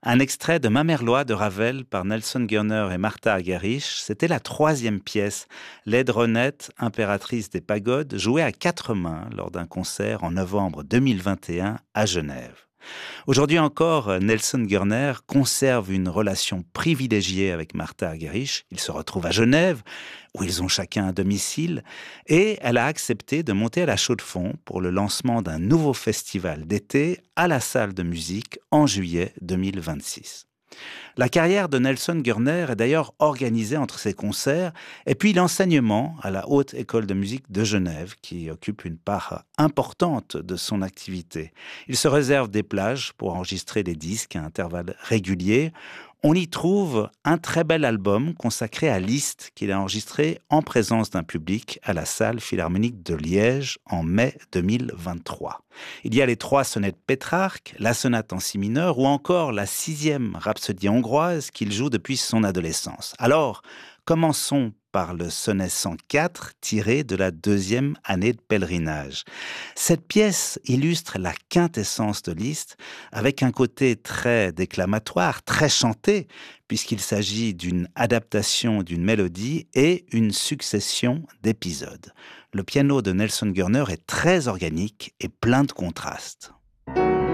Un extrait de Mamerlois de Ravel par Nelson Gurner et Martha Argerich, c'était la troisième pièce, Laidronette, impératrice des pagodes, jouée à quatre mains lors d'un concert en novembre 2021 à Genève. Aujourd'hui encore, Nelson Gurner conserve une relation privilégiée avec Martha Argerich. Ils se retrouvent à Genève, où ils ont chacun un domicile, et elle a accepté de monter à la Chaux-de-Fonds pour le lancement d'un nouveau festival d'été à la salle de musique en juillet 2026. La carrière de Nelson Gurner est d'ailleurs organisée entre ses concerts et puis l'enseignement à la Haute École de musique de Genève, qui occupe une part importante de son activité. Il se réserve des plages pour enregistrer des disques à intervalles réguliers. On y trouve un très bel album consacré à Liszt qu'il a enregistré en présence d'un public à la salle philharmonique de Liège en mai 2023. Il y a les 3 sonnettes Pétrarque, la sonate en si mineur ou encore la 6e rhapsodie hongroise qu'il joue depuis son adolescence. Alors, commençons par le sonnet 104 tiré de la 2e année de pèlerinage. Cette pièce illustre la quintessence de Liszt avec un côté très déclamatoire, très chanté, puisqu'il s'agit d'une adaptation d'une mélodie et une succession d'épisodes. Le piano de Nelson Gurner est très organique et plein de contrastes.